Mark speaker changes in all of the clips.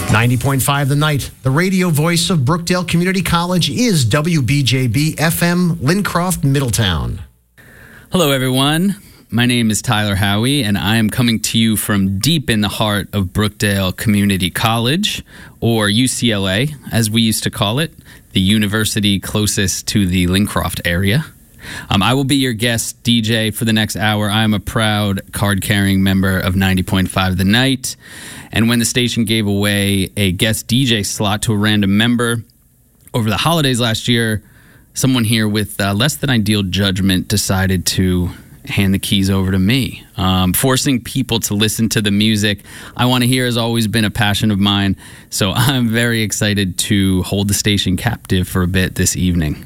Speaker 1: 90.5 The Night, the radio voice of Brookdale Community College, is WBJB FM, Lincroft, Middletown.
Speaker 2: Hello, everyone. My name is Tyler Howie, and I am coming to you from deep in the heart of Brookdale Community College, or UCLA, as we used to call it, the university closest to the Lincroft area. I will be your guest DJ for the next hour. I am a proud card-carrying member of 90.5 The Night, and when the station gave away a guest DJ slot to a random member over the holidays last year, someone here with less than ideal judgment decided to hand the keys over to me. Forcing people to listen to the music I want to hear has always been a passion of mine, so I'm very excited to hold the station captive for a bit this evening.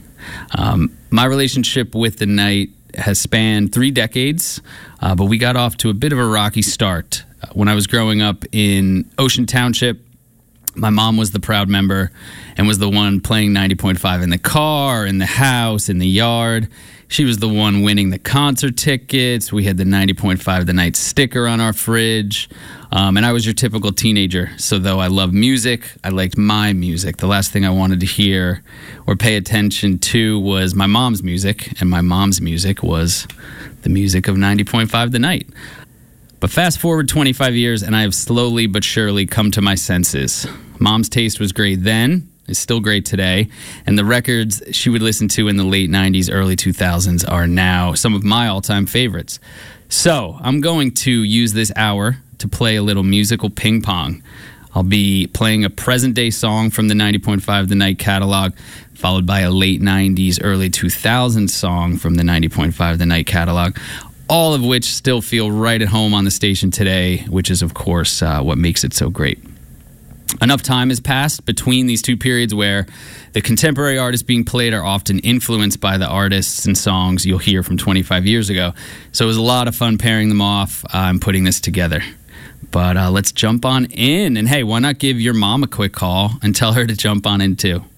Speaker 2: My relationship with the night has spanned 3 decades, but we got off to a bit of a rocky start. When I was growing up in Ocean Township, my mom was the proud member and was the one playing 90.5 in the car, in the house, in the yard. She was the one winning the concert tickets. We had the 90.5 The Night sticker on our fridge. And I was your typical teenager. So though I love music, I liked my music. The last thing I wanted to hear or pay attention to was my mom's music. And my mom's music was the music of 90.5 The Night. But fast forward 25 years, and I have slowly but surely come to my senses. Mom's taste was great then, is still great today, and the records she would listen to in the late 90s, early 2000s are now some of my all-time favorites. So I'm going to use this hour to play a little musical ping pong. I'll be playing a present-day song from the 90.5 The Night catalog, followed by a late 90s, early 2000s song from the 90.5 The Night catalog, all of which still feel right at home on the station today, which is, of course, what makes it so great. Enough time has passed between these two periods where the contemporary artists being played are often influenced by the artists and songs you'll hear from 25 years ago. So it was a lot of fun pairing them off and putting this together. But let's jump on in. And hey, why not give your mom a quick call and tell her to jump on in too?